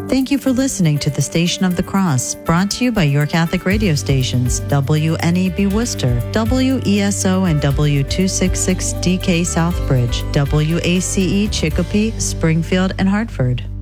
Thank you for listening to the Station of the Cross, brought to you by your Catholic radio stations, WNEB Worcester, WESO and W266DK Southbridge, WACE Chicopee, Springfield, and Hartford.